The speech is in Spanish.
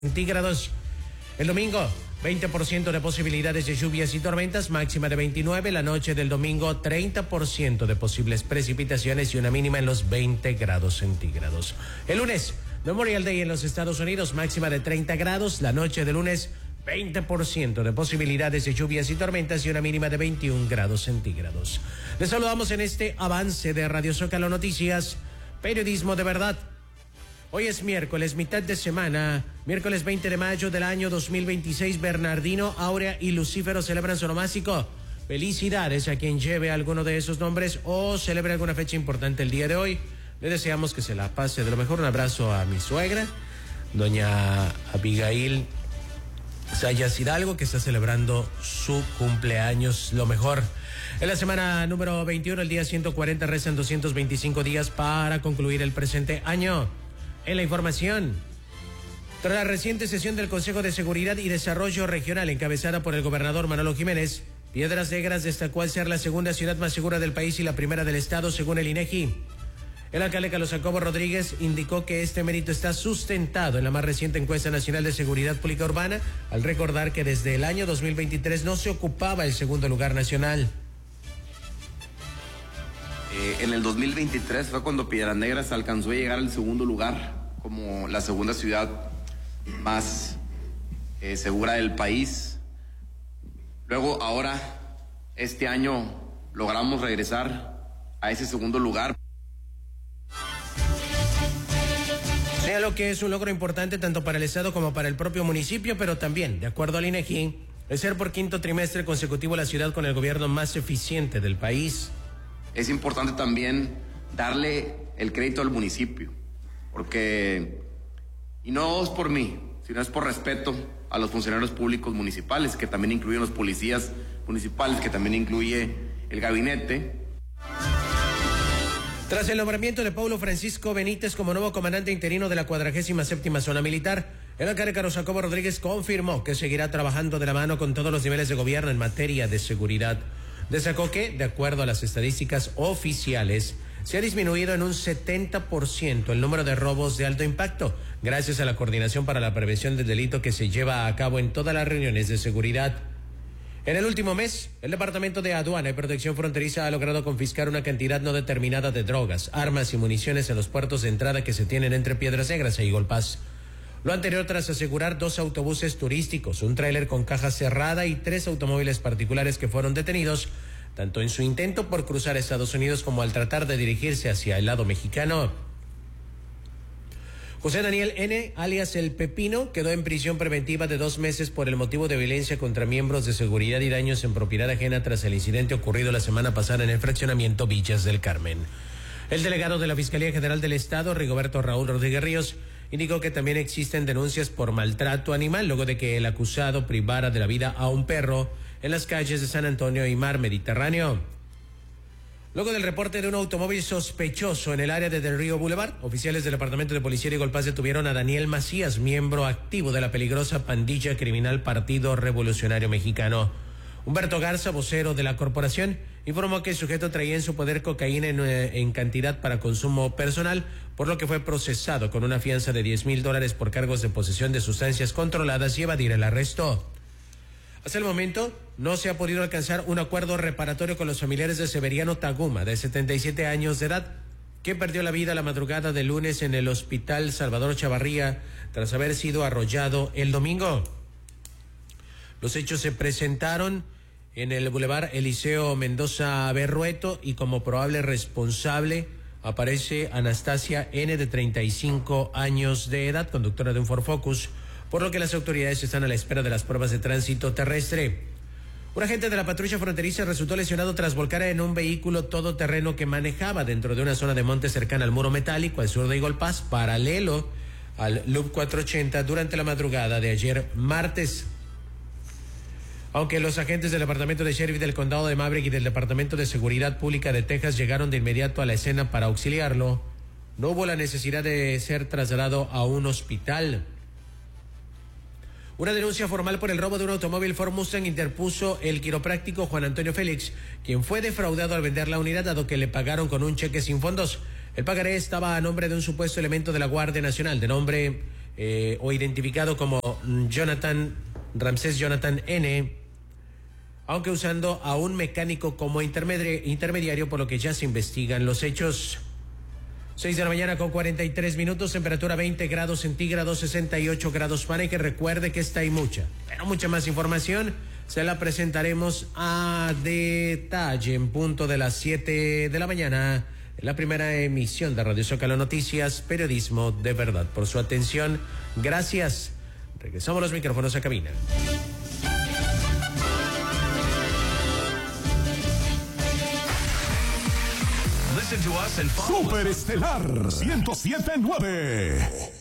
centígrados. El domingo, 20% de posibilidades de lluvias y tormentas, máxima de 29. La noche del domingo, 30% de posibles precipitaciones y una mínima en los 20 grados centígrados. El lunes, Memorial Day en los Estados Unidos, máxima de 30 grados. La noche del lunes, 20% de posibilidades de lluvias y tormentas y una mínima de 21 grados centígrados. Les saludamos en este avance de Radio Zócalo Noticias, periodismo de verdad. Hoy es miércoles, mitad de semana, miércoles 20 de mayo del año 2026. Bernardino, Áurea y Lucífero celebran su onomástico. Felicidades a quien lleve alguno de esos nombres o celebre alguna fecha importante el día de hoy. Le deseamos que se la pase de lo mejor. Un abrazo a mi suegra, doña Abigail Sayas Hidalgo, que está celebrando su cumpleaños. Lo mejor. En la semana número 21, el día 140, restan 225 días para concluir el presente año. En la información, tras la reciente sesión del Consejo de Seguridad y Desarrollo Regional encabezada por el gobernador Manolo Jiménez, Piedras Negras destacó al ser la segunda ciudad más segura del país y la primera del estado según el INEGI. El alcalde Carlos Jacobo Rodríguez indicó que este mérito está sustentado en la más reciente encuesta nacional de seguridad pública urbana, al recordar que desde el año 2023 no se ocupaba el segundo lugar nacional. En el 2023 fue cuando Piedras Negras alcanzó a llegar al segundo lugar como la segunda ciudad más segura del país. Luego, ahora, este año, logramos regresar a ese segundo lugar. Señaló que es un logro importante tanto para el Estado como para el propio municipio, pero también, de acuerdo al INEGI, es ser por quinto trimestre consecutivo la ciudad con el gobierno más eficiente del país. Es importante también darle el crédito al municipio, porque, y no es por mí, sino es por respeto a los funcionarios públicos municipales, que también incluyen los policías municipales, que también incluye el gabinete. Tras el nombramiento de Paulo Francisco Benítez como nuevo comandante interino de la 47ª Zona Militar, el alcalde Carlos Jacobo Rodríguez confirmó que seguirá trabajando de la mano con todos los niveles de gobierno en materia de seguridad. Destacó que, de acuerdo a las estadísticas oficiales, se ha disminuido en un 70% el número de robos de alto impacto, gracias a la coordinación para la prevención del delito que se lleva a cabo en todas las reuniones de seguridad. En el último mes, el Departamento de Aduana y Protección Fronteriza ha logrado confiscar una cantidad no determinada de drogas, armas y municiones en los puertos de entrada que se tienen entre Piedras Negras e Eagle Pass. Lo anterior tras asegurar 2 autobuses turísticos, un tráiler con caja cerrada y 3 automóviles particulares que fueron detenidos, tanto en su intento por cruzar Estados Unidos como al tratar de dirigirse hacia el lado mexicano. José Daniel N., alias El Pepino, quedó en prisión preventiva de 2 meses por el motivo de violencia contra miembros de seguridad y daños en propiedad ajena tras el incidente ocurrido la semana pasada en el fraccionamiento Villas del Carmen. El delegado de la Fiscalía General del Estado, Rigoberto Raúl Rodríguez Ríos, indicó que también existen denuncias por maltrato animal luego de que el acusado privara de la vida a un perro en las calles de San Antonio y Mar Mediterráneo. Luego del reporte de un automóvil sospechoso en el área de Del Río Boulevard, oficiales del Departamento de Policía de Eagle Pass detuvieron a Daniel Macías, miembro activo de la peligrosa pandilla criminal Partido Revolucionario Mexicano. Humberto Garza, vocero de la corporación, informó que el sujeto traía en su poder cocaína en cantidad para consumo personal, por lo que fue procesado con una fianza de $10,000 por cargos de posesión de sustancias controladas y evadir el arresto. Hasta el momento, no se ha podido alcanzar un acuerdo reparatorio con los familiares de Severiano Taguma, de 77 años de edad, que perdió la vida la madrugada del lunes en el Hospital Salvador Chavarría tras haber sido arrollado el domingo. Los hechos se presentaron en el Boulevard Eliseo Mendoza Berrueto y como probable responsable aparece Anastasia N., de 35 años de edad, conductora de un Ford Focus, por lo que las autoridades están a la espera de las pruebas de tránsito terrestre. Un agente de la patrulla fronteriza resultó lesionado tras volcar en un vehículo todoterreno que manejaba dentro de una zona de monte cercana al muro metálico al sur de Eagle Pass, paralelo al Loop 480, durante la madrugada de ayer martes. Aunque los agentes del Departamento de Sheriff del Condado de Maverick y del Departamento de Seguridad Pública de Texas llegaron de inmediato a la escena para auxiliarlo, no hubo la necesidad de ser trasladado a un hospital. Una denuncia formal por el robo de un automóvil Ford Mustang interpuso el quiropráctico Juan Antonio Félix, quien fue defraudado al vender la unidad dado que le pagaron con un cheque sin fondos. El pagaré estaba a nombre de un supuesto elemento de la Guardia Nacional de nombre o identificado como Ramsés Jonathan N., aunque usando a un mecánico como intermediario, por lo que ya se investigan los hechos. 6 de la mañana con 43 minutos, temperatura 20 grados centígrados, 68 grados Fahrenheit. Que recuerde que esta y mucha más información se la presentaremos a detalle en punto de las 7 de la mañana en la primera emisión de Radio Zócalo Noticias, periodismo de verdad. Por su atención, gracias. Regresamos los micrófonos a cabina. Superestelar 107.9.